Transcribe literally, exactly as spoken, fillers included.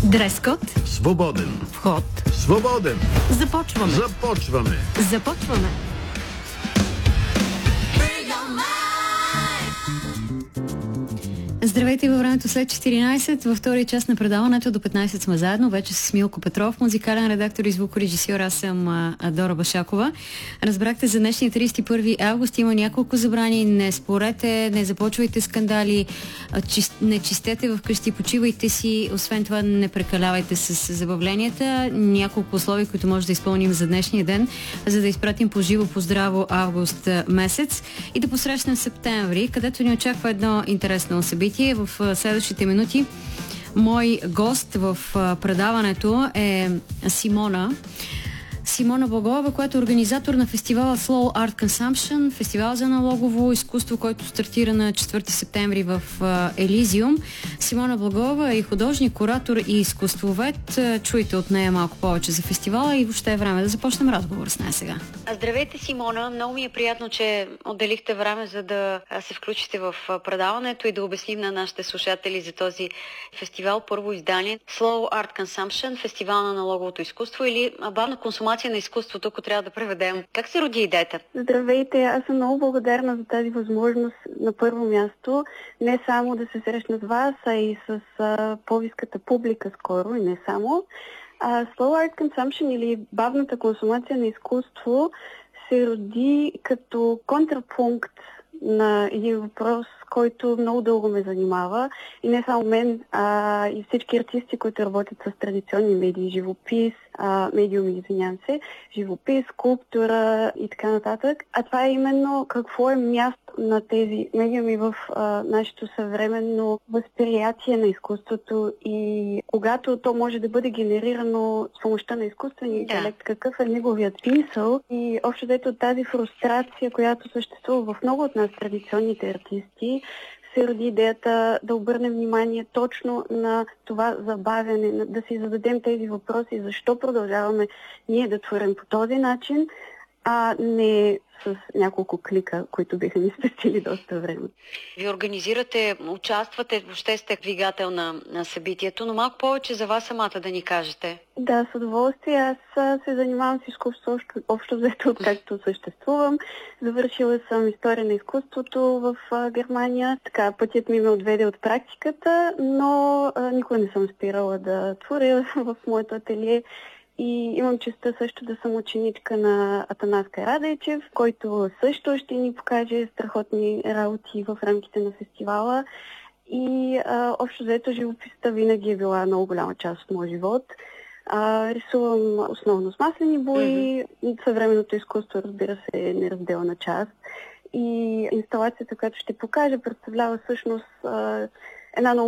Дрес-код. Свободен. Вход. Свободен. Започваме. Започваме. Започваме. Здравейте във времето след четиринайсет. Във втория част на предаването до петнайсет сме заедно. Вече с Милко Петров, музикален редактор и звукорежисьор. Аз съм а, Дора Башакова. Разбрахте, за днешния трийсет и първи август има няколко забрани. Не спорете, не започвайте скандали, чист, не чистете вкъщи, почивайте си. Освен това, не прекалявайте с забавленията. Няколко условия, които може да изпълним за днешния ден, за да изпратим по живо, по здраво август месец и да посрещнем септември, където ни очаква едно интересно събитие. В следващите минути мой гост в предаването е Симона. Симона Благоева, която е организатор на фестивала Slow Art Consumption, фестивал за аналогово изкуство, който стартира на четвърти септември в Елизиум. Симона Благоева е и художник, куратор и изкуствовед. Чуйте от нея малко повече за фестивала и въобще е време да започнем разговор с нея сега. Здравейте, Симона. Много ми е приятно, че отделихте време, за да се включите в предаването и да обясним на нашите слушатели за този фестивал, първо издание Slow Art Consumption, фестивал на аналоговото изкуство или бавна консумация на изкуството, ако трябва да преведем. Как се роди идеята? Здравейте, аз съм много благодарна за тази възможност на първо място не само да се срещна с вас, а и с а, по-виската публика скоро и не само. А, Slow Art Consumption или бавната консумация на изкуство се роди като контрапункт на един въпрос, който много дълго ме занимава. И не само мен, а и всички артисти, които работят с традиционни медии, живопис, а, медиуми, извинявам се, живопис, скулптура и така нататък. А това е именно какво е място на тези медиуми в а, нашето съвременно възприятие на изкуството и когато то може да бъде генерирано с помощта на изкуствения интелект, да. Какъв е неговият смисъл и общо дето тази фрустрация, която съществува в много от нас традиционните артисти, се роди идеята да обърнем внимание точно на това забавяне, да си зададем тези въпроси, защо продължаваме ние да творим по този начин, а не с няколко клика, които биха ни спестили доста време. Ви организирате, участвате, въобще сте двигател на, на събитието, но малко повече за вас самата да ни кажете. Да, с удоволствие. Аз се занимавам с изкуство общо, общо взето, откакто съществувам. Завършила съм история на изкуството в а, Германия. Така, пътят ми ме отведе от практиката, но а, никога не съм спирала да творя в моето ателие. И имам честта също да съм ученичка на Атанас Карадайчев, който също ще ни покаже страхотни работи в рамките на фестивала. И а, общо взето живописата винаги е била много голяма част от моя живот. А, рисувам основно с маслени бои, mm-hmm. съвременното изкуство, разбира се, е неразделна част. И инсталацията, която ще покажа, представлява всъщност а, една много